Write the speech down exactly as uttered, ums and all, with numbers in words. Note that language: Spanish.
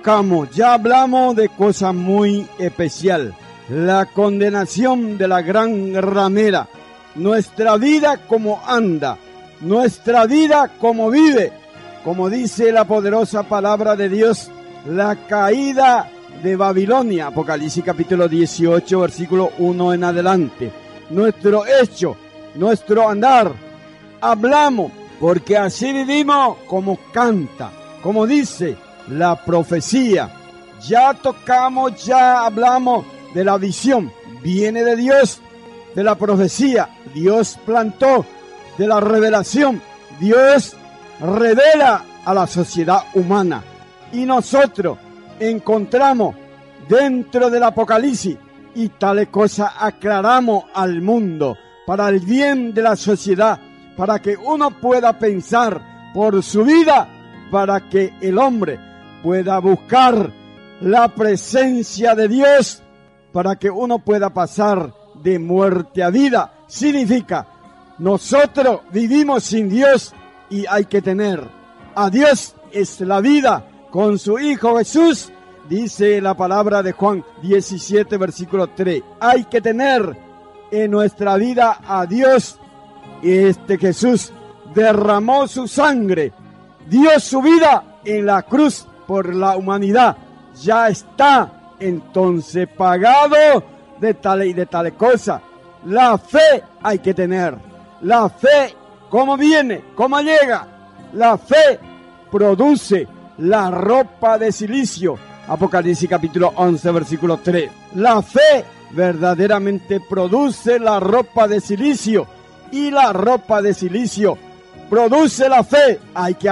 Como ya hablamos de cosa muy especial, la condenación de la gran ramera, nuestra vida como anda, nuestra vida como vive, como dice la poderosa palabra de Dios, la caída de Babilonia, Apocalipsis capítulo dieciocho, versículo uno en adelante. Nuestro hecho, nuestro andar, hablamos, porque así vivimos como canta, como dice la profecía. Ya tocamos, ya hablamos de la visión, viene de Dios, de la profecía, Dios plantó, de la revelación, Dios revela a la sociedad humana. Y nosotros encontramos dentro del Apocalipsis y tales cosas aclaramos al mundo para el bien de la sociedad, para que uno pueda pensar por su vida, para que el hombre pueda buscar la presencia de Dios, para que uno pueda pasar de muerte a vida. Significa, nosotros vivimos sin Dios y hay que tener a Dios, es la vida, con su Hijo Jesús, dice la palabra de Juan diecisiete, versículo tres. Hay que tener en nuestra vida a Dios. Este Jesús derramó su sangre, dio su vida en la cruz por la humanidad. Ya está entonces pagado de tal y de tal cosa. La fe hay que tener. La fe, ¿cómo viene? ¿Cómo llega? La fe produce la ropa de silicio. Apocalipsis capítulo once, versículo tres. La fe verdaderamente produce la ropa de silicio. Y la ropa de silicio produce la fe. Hay que